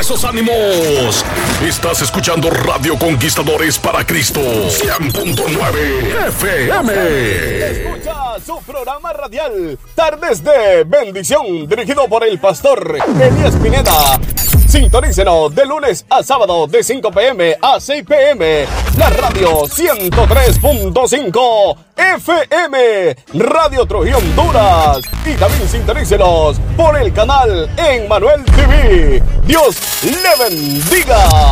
esos ánimos. Estás escuchando Radio Conquistadores para Cristo 100.9 FM. Escucha su programa radial Tardes de Bendición, dirigido por el pastor Elías Pineda. Sintonícenos de lunes a sábado de 5 p.m. a 6 p.m. La radio 103.5 FM, Radio Trujillo, Honduras. Y también sintonícenos por el canal Emmanuel TV. Dios le bendiga.